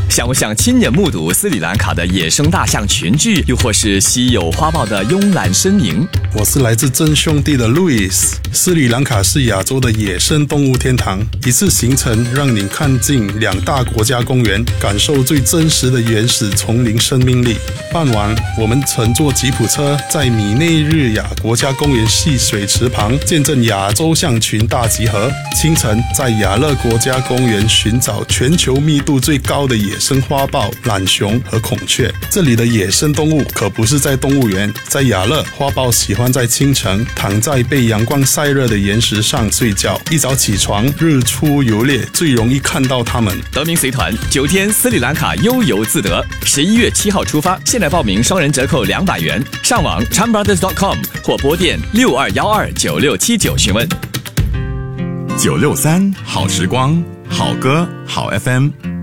想不想亲眼目睹斯里兰卡的野生大象群聚，又或是稀有花豹的慵懒身影？ 我是来自真兄弟的 Louis。 斯里兰卡是亚洲的野生动物天堂，一次行程让你看尽2大国家公园，感受最真实的原始丛林生命力。傍晚，我们乘坐吉普车在米内日亚国家公园戏水池旁见证亚洲象群大集合。清晨，在亚勒国家公园寻找全球密度最高的野生花豹、懒熊和孔雀。这里的野生动物可不是在动物园，在亚勒，花豹喜欢在清晨躺在被阳光晒热的岩石上睡觉，一早起床，日出游猎，最容易看到它们。 德明随团9天斯里兰卡悠游自得，11月7号出发，现在报名双人折扣200元，上网 chanbrothers.com 或拨电62129679询问。 963好时光，好歌好 FM。